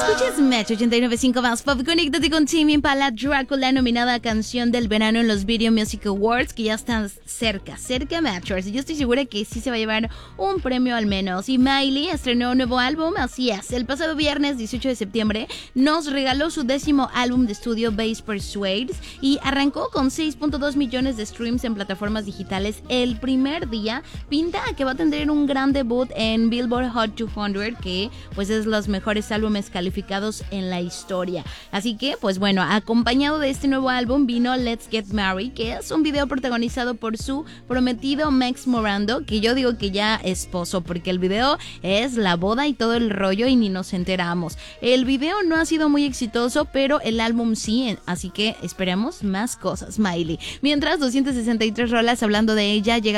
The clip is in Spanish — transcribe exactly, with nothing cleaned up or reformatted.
Escuchas Match ochenta y nueve punto cinco más Pop. Conéctate con Tame Impala, Drácula, nominada a Canción del Verano en los Video Music Awards, que ya están cerca, cerca Matchers. Y yo estoy segura que sí se va a llevar un premio al menos. Y Miley estrenó un nuevo álbum, así es. El pasado viernes dieciocho de septiembre nos regaló su décimo álbum de estudio, Bass Persuades, y arrancó con seis punto dos millones de streams en plataformas digitales el primer día. Pinta que va a tener un gran debut en Billboard Hot doscientos, que pues es los mejores álbumes calificados en la historia. Así que, pues bueno, acompañado de este nuevo álbum vino Let's Get Married, que es un video protagonizado por su prometido Max Morando, que yo digo que ya esposo, porque el video es la boda y todo el rollo y ni nos enteramos. El video no ha sido muy exitoso, pero el álbum sí, así que esperemos más cosas, Miley. Mientras, doscientas sesenta y tres rolas hablando de ella llega